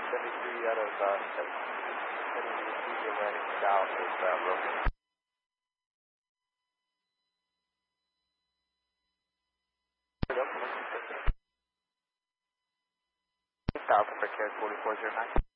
73 out of 72, landing south is broken. South for Care 4409.